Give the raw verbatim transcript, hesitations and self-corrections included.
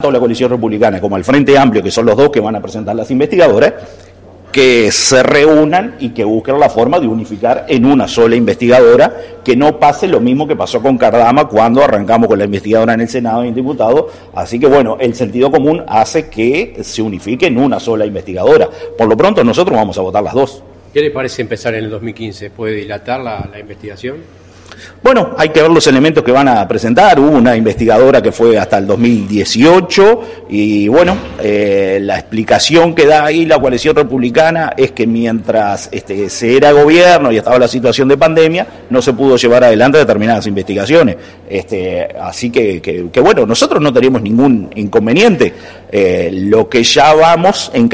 tanto la coalición republicana como el Frente Amplio, que son los dos que van a presentar las investigadoras, que se reúnan y que busquen la forma de unificar en una sola investigadora, que no pase lo mismo que pasó con Cardama cuando arrancamos con la investigadora en el Senado y en diputados. Así que bueno, el sentido común hace que se unifique en una sola investigadora. Por lo pronto nosotros vamos a votar las dos. ¿Qué le parece empezar en el dos mil quince? ¿Puede dilatar la, la investigación? Bueno, hay que ver los elementos que van a presentar. Hubo una investigadora que fue hasta el dos mil dieciocho y bueno, eh, la explicación que da ahí la coalición republicana es que mientras este, se era gobierno y estaba la situación de pandemia, no se pudo llevar adelante determinadas investigaciones. Este, así que, que, que bueno, nosotros no tenemos ningún inconveniente. Eh, lo que ya vamos en